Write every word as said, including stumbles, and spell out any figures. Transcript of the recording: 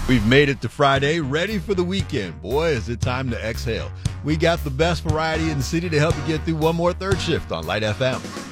We've made it to Friday, ready for the weekend. Boy, is it time to exhale. We got the best variety in the city to help you get through one more third shift on Light F M.